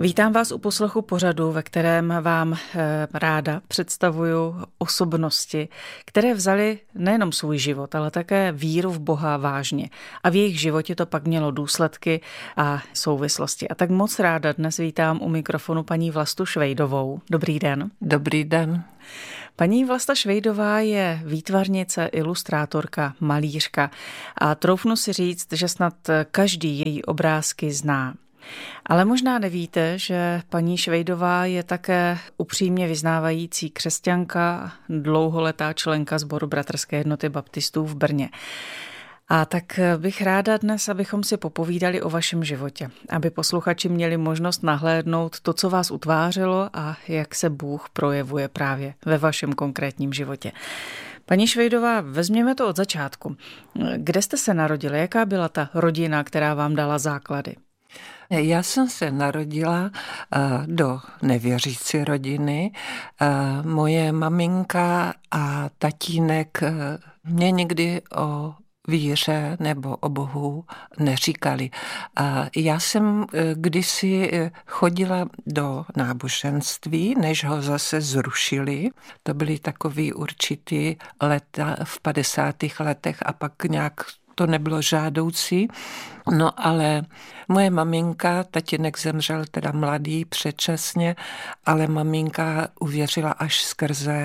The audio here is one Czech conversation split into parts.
Vítám vás u poslechu pořadu, ve kterém vám ráda představuju osobnosti, které vzaly nejenom svůj život, ale také víru v Boha vážně. A v jejich životě to pak mělo důsledky a souvislosti. A tak moc ráda dnes vítám u mikrofonu paní Vlastu Švejdovou. Dobrý den. Dobrý den. Paní Vlasta Švejdová je výtvarnice, ilustrátorka, malířka a troufnu si říct, že snad každý její obrázky zná. Ale možná nevíte, že paní Švejdová je také upřímně vyznávající křesťanka, dlouholetá členka sboru Bratrské jednoty baptistů v Brně. A tak bych ráda dnes, abychom si popovídali o vašem životě, aby posluchači měli možnost nahlédnout to, co vás utvářelo a jak se Bůh projevuje právě ve vašem konkrétním životě. Paní Švejdová, vezměme to od začátku. Kde jste se narodili? Jaká byla ta rodina, která vám dala základy? Já jsem se narodila do nevěřící rodiny. Moje maminka a tatínek mě nikdy o víře nebo o Bohu neříkali. Já jsem kdysi chodila do náboženství, než ho zase zrušili. To byly takový určitý leta v 50. letech a pak nějak to nebylo žádoucí. No ale moje maminka, tatínek zemřel teda mladý, předčasně, ale maminka uvěřila až skrze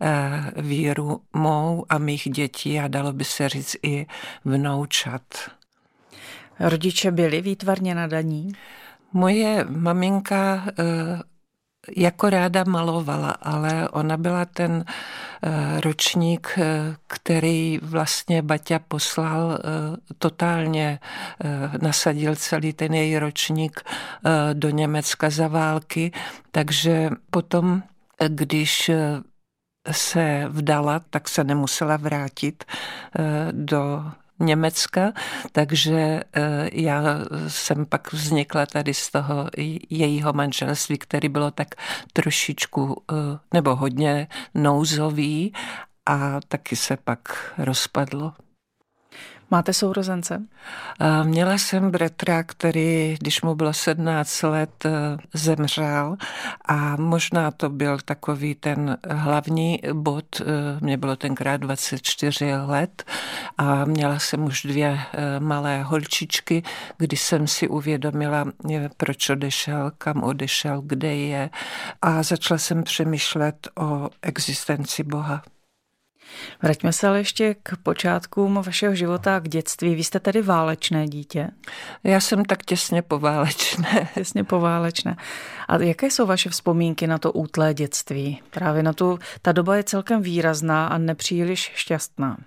víru mou a mých dětí a dalo by se říct i vnoučat. Rodiče byli výtvarně nadaní? Moje maminka jako ráda malovala, ale ona byla ten ročník, který vlastně Baťa poslal totálně, nasadil celý ten její ročník do Německa za války, takže potom, když se vdala, tak se nemusela vrátit do Německa, takže já jsem pak vznikla tady z toho jejího manželství, který bylo tak trošičku nebo hodně nouzový a taky se pak rozpadlo. Máte sourozence? Měla jsem bratra, který, když mu bylo 17 let, zemřel a možná to byl takový ten hlavní bod. Mně bylo tenkrát 24 let a měla jsem už 2 malé holčičky, kdy jsem si uvědomila, proč odešel, kam odešel, kde je a začala jsem přemýšlet o existenci Boha. Vraťme se ale ještě k počátkům vašeho života, k dětství. Vy jste tedy válečné dítě? Já jsem tak těsně poválečné. Těsně poválečné. A jaké jsou vaše vzpomínky na to útlé dětství? Právě na ta doba je celkem výrazná a nepříliš šťastná.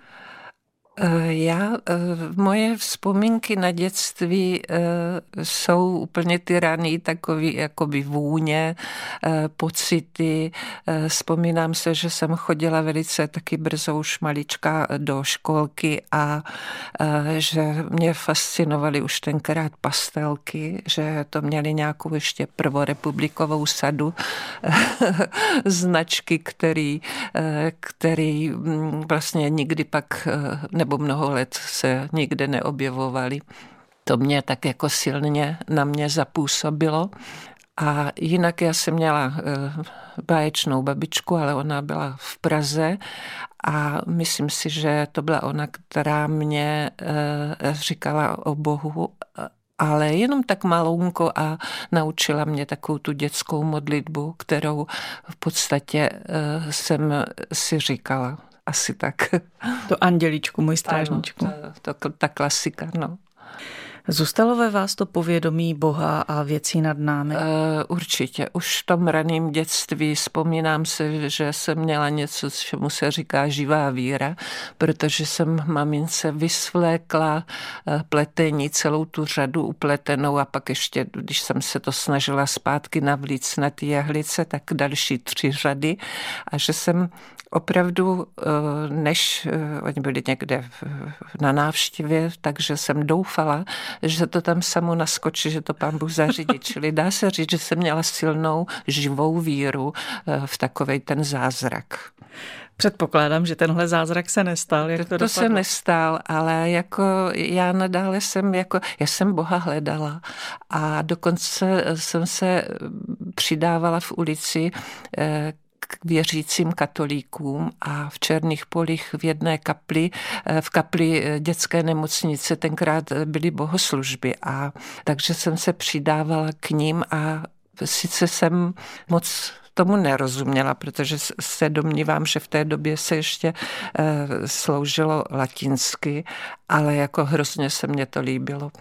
Moje vzpomínky na dětství jsou úplně ty raný, takový jakoby vůně, pocity. Vzpomínám se, že jsem chodila velice taky brzo už malička do školky a že mě fascinovaly už tenkrát pastelky, že to měly nějakou ještě prvorepublikovou sadu značky, který vlastně nikdy pak nebo mnoho let se nikde neobjevovaly. To mě tak jako silně na mě zapůsobilo. A jinak já jsem měla báječnou babičku, ale ona byla v Praze a myslím si, že to byla ona, která mě říkala o Bohu, ale jenom tak malounko a naučila mě takovou tu dětskou modlitbu, kterou v podstatě jsem si říkala. Asi tak. To anděličku, můj strážničku. Ano, ta klasika, no. Zůstalo ve vás to povědomí Boha a věcí nad námi? Určitě. Už v tom raném dětství vzpomínám se, že jsem měla něco, čemu se říká živá víra, protože jsem mamince vysvlékla pletení, celou tu řadu upletenou a pak ještě, když jsem se to snažila zpátky navlíct na ty jehlice, tak další 3 řady a že jsem opravdu, než oni byli někde na návštěvě, takže jsem doufala, že to tam samo naskočí, že to Pán Bůh zařídí. Čili dá se říct, že jsem měla silnou živou víru v takovej ten zázrak. Předpokládám, že tenhle zázrak se nestal. Jak to se nestal, ale jako já nadále já jsem Boha hledala a dokonce jsem se přidávala v ulici k věřícím katolíkům a v Černých Polích v jedné kapli, v kapli dětské nemocnice tenkrát byly bohoslužby a takže jsem se přidávala k ním a sice jsem moc tomu nerozuměla, protože se domnívám, že v té době se ještě sloužilo latinsky, ale jako hrozně se mně to líbilo.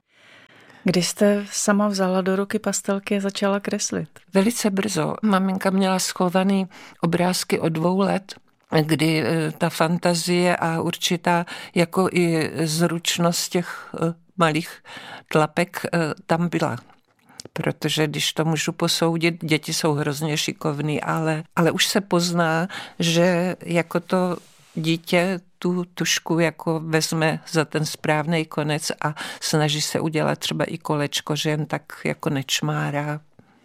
Kdy jste sama vzala do ruky pastelky a začala kreslit? Velice brzo. Maminka měla schovaný obrázky od 2 let, kdy ta fantazie a určitá jako i zručnost těch malých tlapek tam byla. Protože když to můžu posoudit, děti jsou hrozně šikovný, ale už se pozná, že jako to dítě tu tušku jako vezme za ten správný konec a snaží se udělat třeba i kolečko, že jen tak jako nečmárá.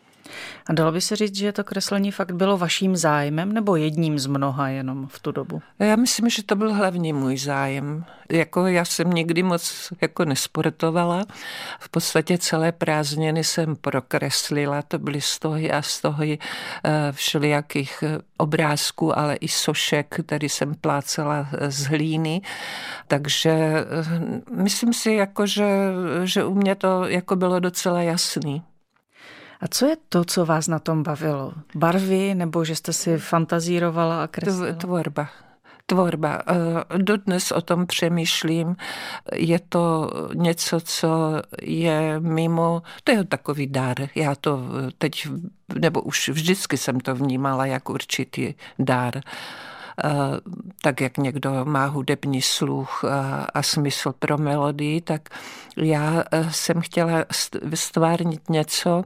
A dalo by se říct, že to kreslení fakt bylo vaším zájmem nebo jedním z mnoha jenom v tu dobu? Já myslím, že to byl hlavně můj zájem. Jako já jsem nikdy moc jako nesportovala. V podstatě celé prázdniny jsem prokreslila. To byly stohy a stohy všelijakých obrázků, ale i sošek, který jsem plácela z hlíny. Takže myslím si, jako, že u mě to jako bylo docela jasný. A co je to, co vás na tom bavilo? Barvy, nebo že jste si fantazírovala a kreslila? Tvorba. Dodnes o tom přemýšlím. Je to něco, co je mimo, to je takový dar. Já to teď, nebo už vždycky jsem to vnímala jako určitý dar. Tak jak někdo má hudební sluch a smysl pro melodii, tak já jsem chtěla stvárnit něco,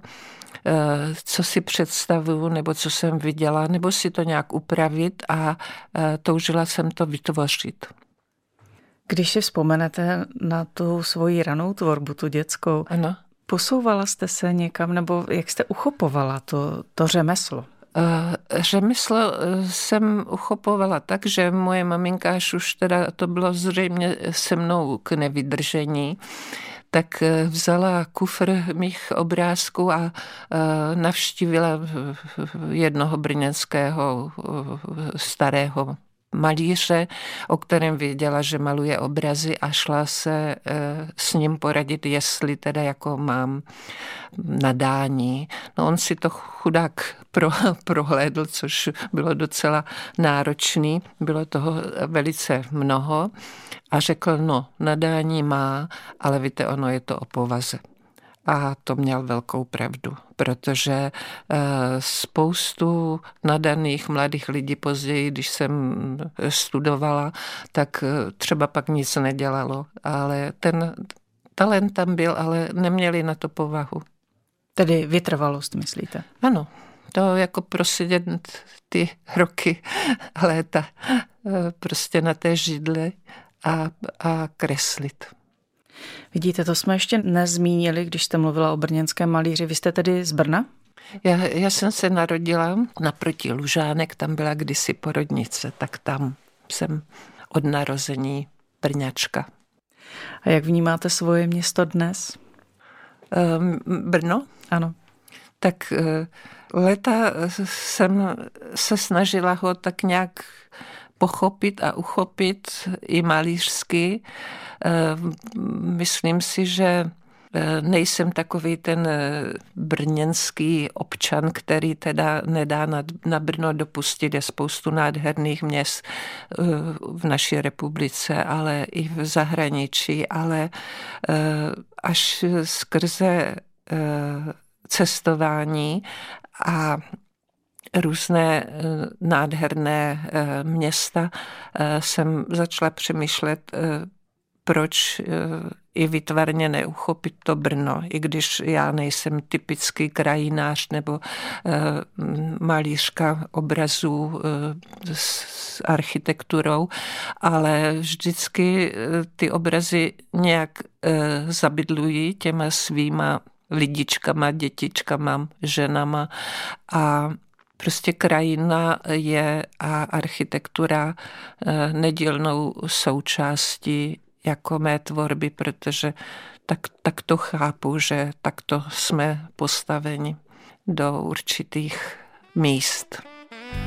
co si představuju, nebo co jsem viděla, nebo si to nějak upravit a toužila jsem to vytvořit. Když si vzpomenete na tu svoji ranou tvorbu, tu dětskou, ano. Posouvala jste se někam, nebo jak jste uchopovala to řemeslo? Řemeslo jsem uchopovala tak, že moje maminka, až už teda to bylo zřejmě se mnou k nevydržení, tak vzala kufr mých obrázků a navštívila jednoho brněnského starého malíře, o kterém věděla, že maluje obrazy a šla se s ním poradit, jestli teda jako mám nadání. No on si to chudák prohlédl, což bylo docela náročný, bylo toho velice mnoho a řekl, no nadání má, ale víte, ono je to o povaze. A to měl velkou pravdu, protože spoustu nadaných mladých lidí později, když jsem studovala, tak třeba pak nic nedělalo, ale ten talent tam byl, ale neměli na to povahu. Tedy vytrvalost, myslíte? Ano, to jako prosedět ty roky, léta prostě na té židli a kreslit. Vidíte, to jsme ještě nezmínili, když jste mluvila o brněnském malíři. Vy jste tedy z Brna? Já jsem se narodila naproti Lužánek, tam byla kdysi porodnice, tak tam jsem od narození Brňačka. A jak vnímáte svoje město dnes? Brno? Ano. Tak léta jsem se snažila ho tak nějak pochopit a uchopit i malířsky. Myslím si, že nejsem takový ten brněnský občan, který teda nedá na Brno dopustit. Je spoustu nádherných měst v naší republice, ale i v zahraničí, ale až skrze cestování a různé nádherné města jsem začala přemýšlet, proč i výtvarně neuchopit to Brno, i když já nejsem typický krajinář nebo malířka obrazů s architekturou, ale vždycky ty obrazy nějak zabydlují těma svýma lidičkama, dětičkama, ženama a prostě krajina je a architektura nedílnou součástí jako mé tvorby, protože tak to chápu, že takto jsme postaveni do určitých míst.